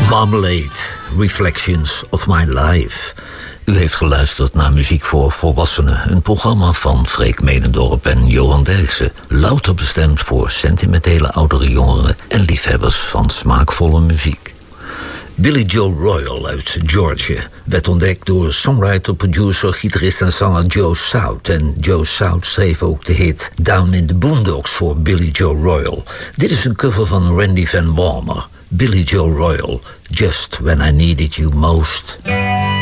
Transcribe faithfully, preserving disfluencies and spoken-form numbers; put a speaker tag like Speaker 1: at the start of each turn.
Speaker 1: Marmalade, Reflections of My Life. U heeft geluisterd naar Muziek voor Volwassenen, een programma van Freek Medendorp en Johan Derksen. Louter bestemd voor sentimentele oudere jongeren en liefhebbers van smaakvolle muziek. Billy Joe Royal uit Georgia werd ontdekt door songwriter, producer, gitarist en zanger Joe South. En Joe South schreef ook de hit Down in the Boondocks voor Billy Joe Royal. Dit is een cover van Randy Van Warmer. Billy Joe Royal, Just When I Needed You Most.